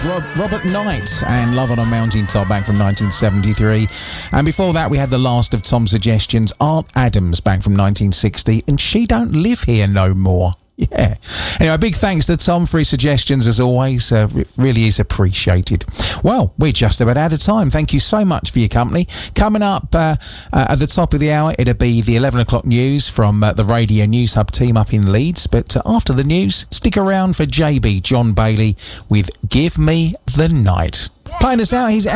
Robert Knight and Love on a Mountain Top back from 1973. And before that, we had the last of Tom's suggestions, Aunt Adams back from 1960, and She Don't Live Here No More. Yeah. Anyway, a big thanks to Tom for his suggestions as always. It really is appreciated. Well, we're just about out of time. Thank you so much for your company. Coming up at the top of the hour, it'll be the 11 o'clock news from the Radio News Hub team up in Leeds. But after the news, stick around for JB John Bailey with Give Me the Night. Playing us out, he's